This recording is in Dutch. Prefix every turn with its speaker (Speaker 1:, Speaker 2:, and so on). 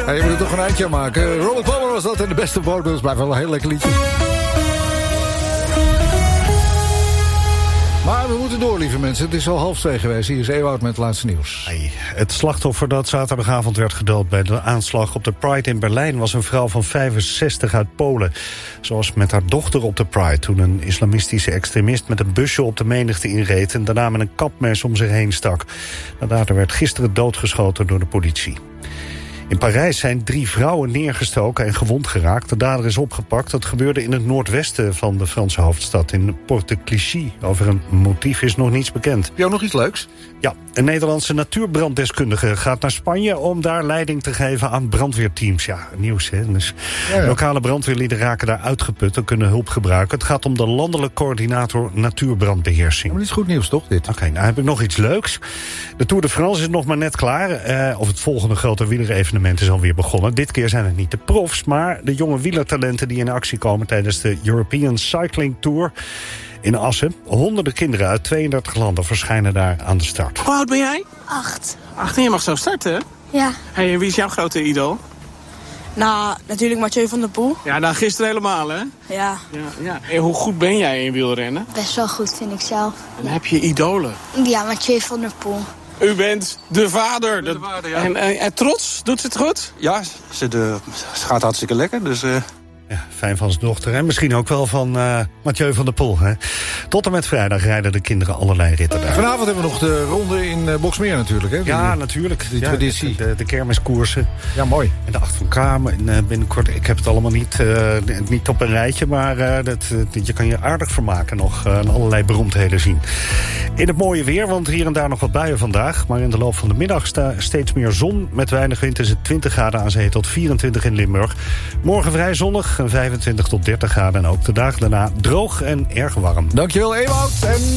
Speaker 1: Ja, je moet er toch een eindje aan maken. Robert Palmer was dat en de beste voorbeeld. Blijft wel een heel lekker liedje. Maar we moeten door, lieve mensen. Het is al 1:30 geweest. Hier is Ewout met het laatste nieuws.
Speaker 2: Hey, het slachtoffer dat zaterdagavond werd gedood bij de aanslag op de Pride in Berlijn was een vrouw van 65 uit Polen. Ze was met haar dochter op de Pride toen een islamistische extremist met een busje op de menigte inreed en daarna met een kapmes om zich heen stak. De dader werd gisteren doodgeschoten door de politie. In Parijs zijn 3 vrouwen neergestoken en gewond geraakt. De dader is opgepakt. Dat gebeurde in het noordwesten van de Franse hoofdstad, in Port-de-Clichy. Over een motief is nog niets bekend.
Speaker 1: Heb je ook nog iets leuks?
Speaker 2: Ja, een Nederlandse natuurbranddeskundige gaat naar Spanje om daar leiding te geven aan brandweerteams. Ja, nieuws, hè. Dus lokale brandweerlieden raken daar uitgeput en kunnen hulp gebruiken. Het gaat om de landelijk coördinator natuurbrandbeheersing.
Speaker 1: Maar dit is goed nieuws, toch, dit?
Speaker 2: Oké, nou heb ik nog iets leuks. De Tour de France is nog maar net klaar. Of het volgende grote wielerevenement is alweer begonnen. Dit keer zijn het niet de profs, maar de jonge wielertalenten die in actie komen tijdens de European Cycling Tour in Assen. Honderden kinderen uit 32 landen verschijnen daar aan de start.
Speaker 3: Hoe oud ben jij?
Speaker 4: 8.
Speaker 3: 8 en je mag zo starten, hè?
Speaker 4: Ja.
Speaker 3: Hey, en wie is jouw grote idool?
Speaker 4: Nou, natuurlijk Mathieu van der Poel.
Speaker 3: Ja, nou gisteren helemaal, hè?
Speaker 4: Ja.
Speaker 3: Ja. En hoe goed ben jij in wielrennen?
Speaker 4: Best wel goed, vind ik zelf.
Speaker 3: En heb je idolen?
Speaker 4: Ja, Mathieu van der Poel.
Speaker 3: U bent de vader.
Speaker 5: De vader, ja.
Speaker 3: En trots? Doet ze het goed?
Speaker 5: Ja, ze gaat hartstikke lekker, dus...
Speaker 2: Ja, fijn van zijn dochter en misschien ook wel van Mathieu van der Poel. Hè. Tot en met vrijdag rijden de kinderen allerlei ritten daar.
Speaker 1: Vanavond hebben we nog de ronde in Boxmeer natuurlijk. Hè?
Speaker 2: Ja, natuurlijk.
Speaker 1: Die traditie.
Speaker 2: De kermiskoersen.
Speaker 1: Ja, mooi.
Speaker 2: En de 8 van Kamer. En binnenkort, ik heb het allemaal niet op een rijtje, maar je kan je aardig vermaken nog. Allerlei beroemdheden zien. In het mooie weer, want hier en daar nog wat buien vandaag. Maar in de loop van de middag steeds meer zon. Met weinig wind is het 20 graden aan zee tot 24 in Limburg. Morgen vrij zonnig. 25 tot 30 graden en ook de dagen daarna droog en erg warm.
Speaker 1: Dankjewel, Ewout. En